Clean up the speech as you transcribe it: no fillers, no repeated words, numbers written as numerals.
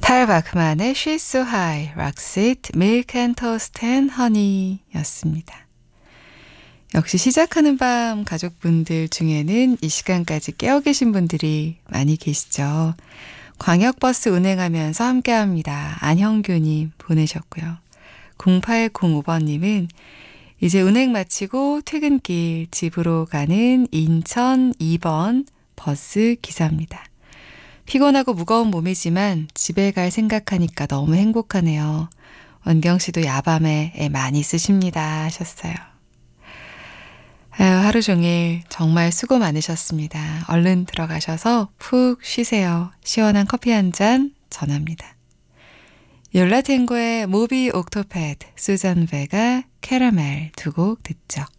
탈 바크만의 She's So High, 락싯, Milk and Toast and Honey 였습니다. 역시 시작하는 밤 가족분들 중에는 이 시간까지 깨어 계신 분들이 많이 계시죠. 광역버스 운행하면서 함께합니다. 안형규님 보내셨고요. 0805번님은 이제 운행 마치고 퇴근길 집으로 가는 인천 2번 버스 기사입니다. 피곤하고 무거운 몸이지만 집에 갈 생각하니까 너무 행복하네요. 원경 씨도 야밤에 애 많이 쓰십니다 하셨어요. 아유, 하루 종일 정말 수고 많으셨습니다. 얼른 들어가셔서 푹 쉬세요. 시원한 커피 한 잔 전합니다. 열라탱고의 모비 옥토패드, 수잔 베가, 캐러멜 두 곡 듣죠.